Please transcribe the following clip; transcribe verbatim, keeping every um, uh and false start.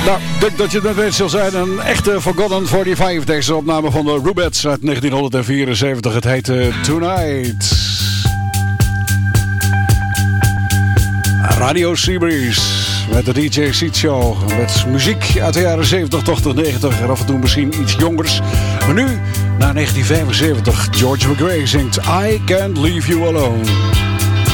Nou, ik denk dat je het met weet zal zijn. Een echte Forgotten vijfenveertig. Deze opname van de Rubettes uit negentien vierenzeventig. Het heette Tonight. Radio Seabreeze met de D J Seat Show. Met muziek uit de jaren zeventig, tachtig, negentig. En af en toe misschien iets jongers. Maar nu, na negentien vijfenzeventig, George McRae zingt I Can't Leave You Alone.